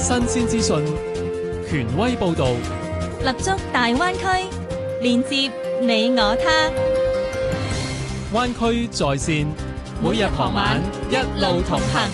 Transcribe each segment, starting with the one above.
新鮮資訊，權威報導， 立足大灣區，連接你我他。 灣區在線，每日傍晚一路同行。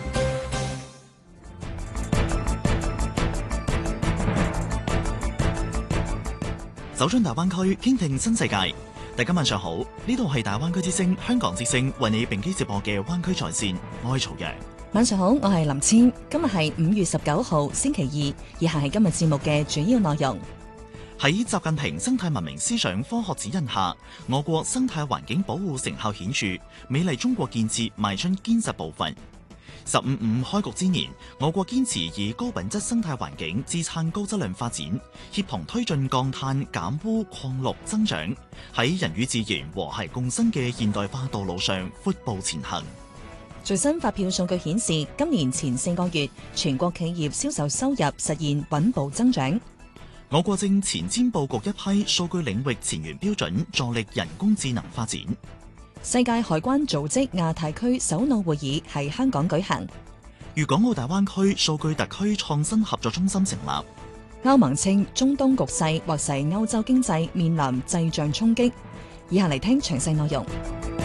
走進大灣區，傾聽新世界。大家晚上好，呢度係大灣區之聲香港之聲為你並機直播嘅灣區在線，我係曹陽。 晚上好，我係林千。今日係5月19號星期二，以下係今日節目嘅主要內容。 喺習近平生態文明思想科學指引下，我國生態環境保護成效顯著，美麗中國建設邁出堅實步伐。15.5開局之年，我國堅持以高品質生態環境支撐高質量發展，協同推進降碳減污擴綠增長，喺人與自然和諧共生嘅現代化道路上闊步前行。 最新發票數據顯示，今年前4個月，全國企業銷售收入實現穩步增長。 我國正前瞻佈局一批數據領域前沿標準，助力人工智能發展。 世界海關組織亞太區首腦會議喺香港舉行。 粵港澳大灣區數據特區創新合作中心成立。 歐盟稱中東局勢或使歐洲經濟面臨滯脹衝擊。以下嚟聽詳細內容。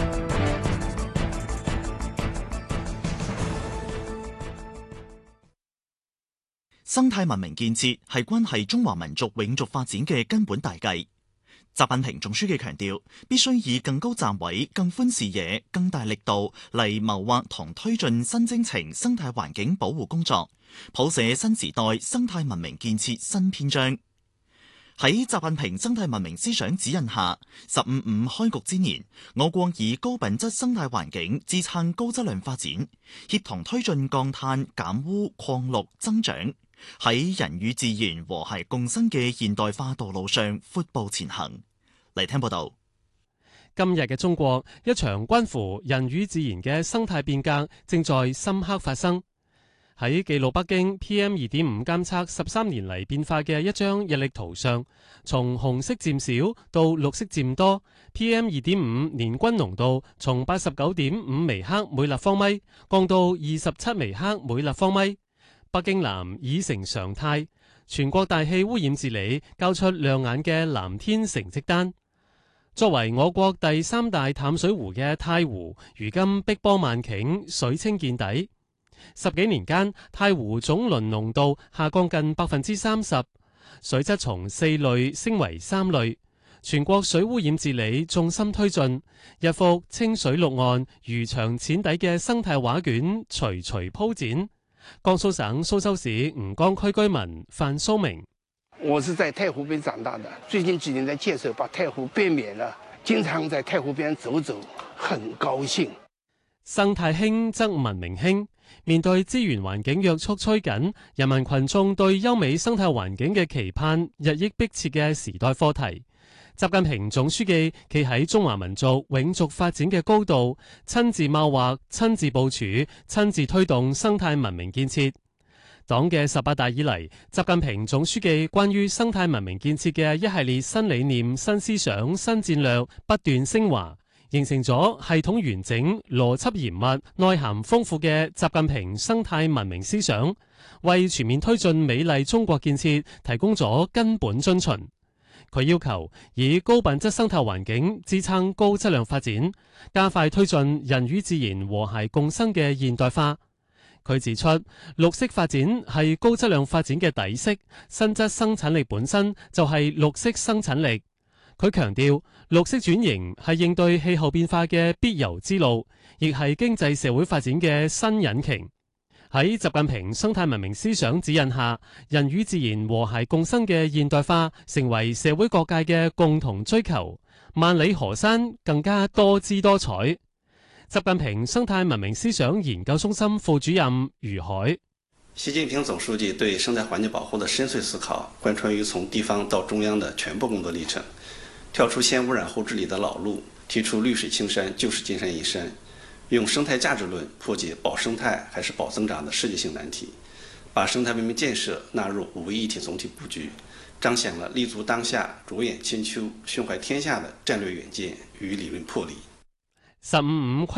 生態文明建設係關係中華民族永續發展嘅根本大計。習近平總書記強調，必須以更高站位、更寬視野、更大力度嚟謀劃同推進新征程生態環境保護工作，譜寫新時代生態文明建設新篇章。喺習近平生態文明思想指引下，15.5開局之年，我國以高品質生態環境支撐高質量發展，協同推進降碳減污擴綠增長，喺人與自然和諧共生嘅現代化道路上闊步前行。嚟聽報道。 今日嘅中國，一場關乎人與自然嘅生態變革正在深刻發生。喺記錄北京 PM2.5 監測13年嚟變化嘅一張日曆圖上，從紅色漸少到綠色漸多， PM2.5 年均濃度從89.5微克每立方米降到27微克每立方米。北京藍已成常態，全國大氣污染治理交出亮眼嘅藍天成績單。作為我國第3大淡水湖嘅太湖，如今碧波萬頃，水清見底。10幾年間，太湖總磷濃度下降近30%，水質從4類升為3類。全國水污染治理重心推進，一幅清水綠岸、魚翔淺底嘅生態畫卷徐徐鋪展。江蘇省蘇州市吳江區居民范蘇明： 我是在太湖邊長大的，最近幾年在建設，把太湖變美了，經常在太湖邊走走，很高興。 生態興則文明興，面對資源環境約束趨緊，人民群眾對優美生態環境嘅期盼日益迫切嘅時代課題。習近平總書記企喺中華民族永續發展嘅高度，親自謀劃、親自部署、親自推動生態文明建設。黨嘅18大以嚟，習近平總書記關於生態文明建設嘅一系列新理念、新思想、新戰略不斷升華，形成咗系統完整、邏輯嚴密、內涵豐富嘅習近平生態文明思想，為全面推進美麗中國建設提供咗根本遵循。佢要求以高品質生態環境支撐高質量發展，加快推進人與自然和諧共生嘅現代化。佢指出，綠色發展係高質量發展嘅底色，新質生產力本身就係綠色生產力。佢強調，綠色轉型係應對氣候變化嘅必由之路，亦係經濟社會發展嘅新引擎。喺習近平生態文明思想指引下，人與自然和諧共生嘅現代化成為社會各界嘅共同追求，萬里河山更加多姿多彩。習近平生態文明思想研究中心副主任余海： 習近平總書記對生態環境保護的深邃思考，貫穿於從地方到中央的全部工作歷程，跳出先污染後治理的老路，提出綠水青山就是金山銀山，用生態價值論破解保生態還是保增長的世界性難題，把生態文明建設納入五位一體總體布局，彰顯了立足當下、着眼千秋、胸懷天下的戰略遠見與理論魄力。 15.5